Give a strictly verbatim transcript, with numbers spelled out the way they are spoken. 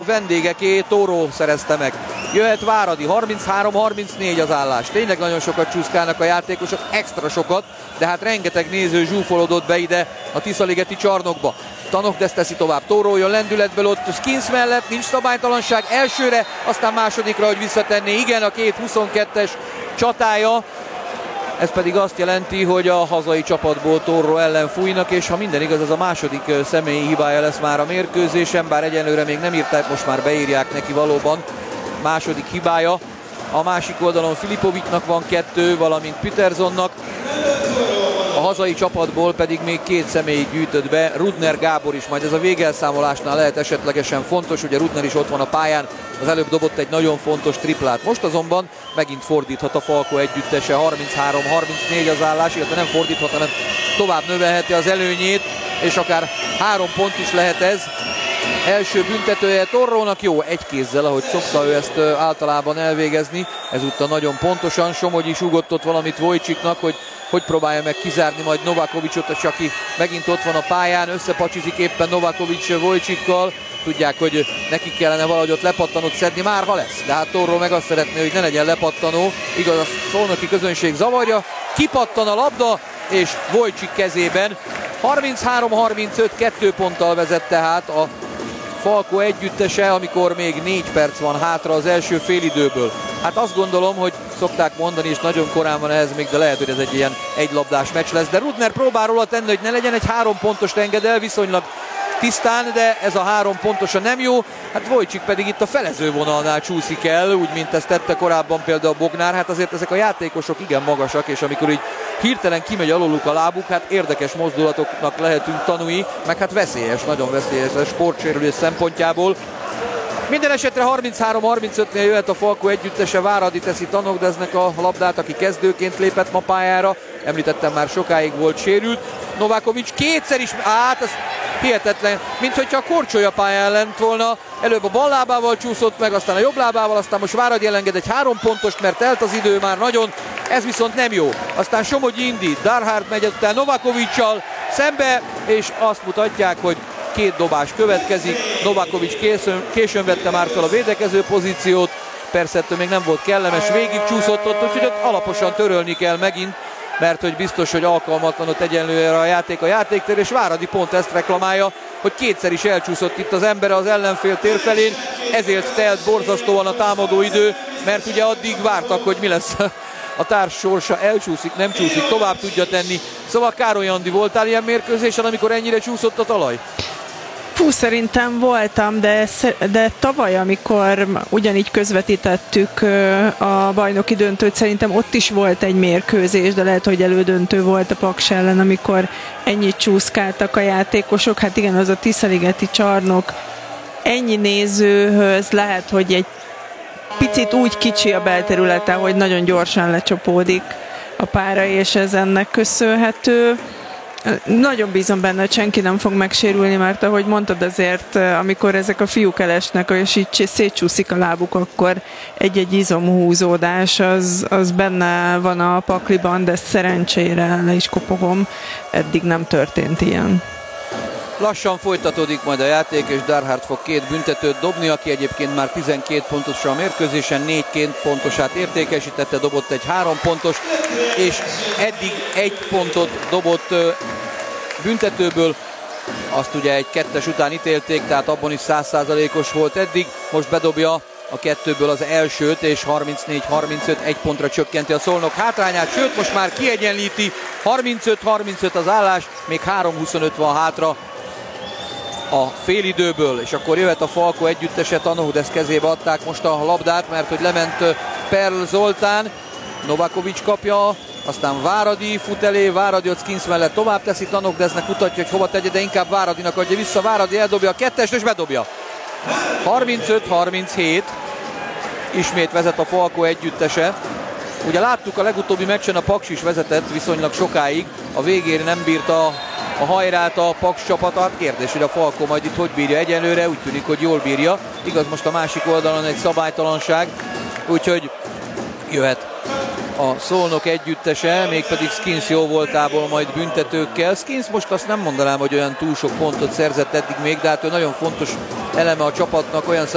vendégeké, Tóró szerezte meg. Jöhet Váradi, harminchárom harmincnégy az állás. Tényleg nagyon sokat csúszkálnak a játékosok, extra sokat, de hát rengeteg néző zsúfolódott be ide a Tiszaligeti csarnokba. Tanokdesz teszi tovább, Tóró jön lendületből ott Skins mellett, nincs szabálytalanság elsőre, aztán másodikra, hogy visszatenné, igen, a két huszonkettes csatája. Ez pedig azt jelenti, hogy a hazai csapatból Tóró ellen fújnak, és ha minden igaz, ez a második személyi hibája lesz már a mérkőzésen, bár egyenlőre még nem írták, most már beírják neki valóban. Második hibája. A másik oldalon Filipovicnak van kettő, valamint Petersonnak. A hazai csapatból pedig még két személyt gyűjtött be, Rudner Gábor is, majd ez a végelszámolásnál lehet esetlegesen fontos, ugye Rudner is ott van a pályán, az előbb dobott egy nagyon fontos triplát. Most azonban megint fordíthat a Falko együttese, harminchárom harmincnégy az állás, illetve nem fordíthat, hanem tovább növelheti az előnyét, és akár három pont is lehet ez. Első büntetője Torrónak, jó, egy kézzel, ahogy szokta ő ezt általában elvégezni, ezúttal nagyon pontosan. Somogyi is ugott ott valamit Vojcsiknak, hogy hogy próbálja meg kizárni majd Novakovicsot, aki megint ott van a pályán, összepacsizik éppen Novakovics Vojcsikkal. Tudják, hogy neki kellene valahogy ott lepattanót szedni, már ha lesz. De hát Torró meg azt szeretné, hogy ne legyen lepattanó. Igaz, a szolnoki közönség zavarja. Kipattan a labda, és Vojcsik kezében. harminchárom harmincöt, kettő ponttal vezet tehát a Falko együttese, amikor még négy perc van hátra az első félidőből. Hát azt gondolom, hogy szokták mondani, és nagyon korán van ehhez még, de lehet, hogy ez egy ilyen egylabdás meccs lesz. De Rudner próbál róla tenni, hogy ne legyen egy három pontos engedel, viszonylag tisztán, de ez a három pontosan nem jó. Hát Vojcsik pedig itt a felezővonalnál csúszik el, úgy, mint ezt tette korábban például Bognár. Hát azért ezek a játékosok igen magasak, és amikor így hirtelen kimegy alóluk a lábuk, hát érdekes mozdulatoknak lehetünk tanúi, meg hát veszélyes, nagyon veszélyes a sportsérülés szempontjából. Minden esetre harminchárom harmincötnél jöhet a Falko együttese, Váradi teszi Tanokdesznek a labdát, aki kezdőként lépett ma pályára. Említettem, már sokáig volt sérült. Novakovics kétszer is, hát ez hihetetlen, mint hogyha a korcsolya pályán lent volna. Előbb a bal lábával csúszott meg, aztán a jobb lábával, aztán most Váradi elenged egy három pontost, mert telt az idő már nagyon. Ez viszont nem jó. Aztán Somogyi indít, Darhart megy után Novakovicsal szembe, és azt mutatják, hogy két dobás következik. Novakovics későn, későn vette már fel a védekező pozíciót, persze ettől még nem volt kellemes, végig csúszott ott, úgyhogy ott alaposan törölni kell megint, mert hogy biztos, hogy alkalmatlan ott egyenlőre a játék a játéktér, és Váradi pont ezt reklamálja, hogy kétszer is elcsúszott itt az ember az ellenfél tér felén, ezért telt borzasztóan a támadó idő, mert ugye addig vártak, hogy mi lesz a társ sorsa, elcsúszik, nem csúszik, tovább tudja tenni. Szóval Károly Andi, voltál ilyen mérkőzésen, amikor ennyire csúszott a talaj? Fú, szerintem voltam, de, de tavaly, amikor ugyanígy közvetítettük a bajnoki döntőt, szerintem ott is volt egy mérkőzés, de lehet, hogy elődöntő volt a Paks ellen, amikor ennyit csúszkáltak a játékosok. Hát igen, az a Tiszaligeti csarnok ennyi nézőhöz lehet, hogy egy picit úgy kicsi a belterülete, hogy nagyon gyorsan lecsapódik a pára, és ez ennek köszönhető. Nagyon bízom benne, hogy senki nem fog megsérülni, mert ahogy mondtad, azért, amikor ezek a fiúk elesnek, és így szétcsúszik a lábuk, akkor egy-egy izomhúzódás az, az benne van a pakliban, de szerencsére le is kopogom, eddig nem történt ilyen. Lassan folytatódik majd a játék, és Darhart fog két büntetőt dobni, aki egyébként már tizenkét pontos a mérkőzésen, négy két pontosát értékesítette, dobott egy három pontos, és eddig egy pontot dobott büntetőből, azt ugye egy kettes után ítélték, tehát abban is száz százalékos volt eddig, most bedobja a kettőből az elsőt, és harmincnégy harmincöt, egy pontra csökkenti a Szolnok hátrányát, sőt most már kiegyenlíti, harmincöt harmincöt az állás, még három huszonöt van hátra a félidőből, és akkor jöhet a Falko együttese, Tanokdesz kezébe adták most a labdát, mert hogy lement Perl Zoltán, Novakovics kapja, aztán Váradi fut elé, Váradi ott Skins mellett tovább teszi, Tanokdesznek mutatja, hogy hova tegye, de inkább Váradinak adja vissza, Váradi eldobja a kettest, és bedobja. harmincöt harminchét, ismét vezet a Falko együttese. Ugye láttuk a legutóbbi meccsen, a Paks is vezetett viszonylag sokáig, a végére nem bírta a hajrát a Paks csapata. Kérdés, hogy a Falko majd itt hogy bírja egyenlőre, úgy tűnik, hogy jól bírja. Igaz, most a másik oldalon egy szabálytalanság, úgyhogy jöhet a Szolnok együttese, mégpedig Skins jó voltából majd büntetőkkel. Skins most azt nem mondanám, hogy olyan túl sok pontot szerzett eddig még, de hát ő nagyon fontos eleme a csapatnak, olyan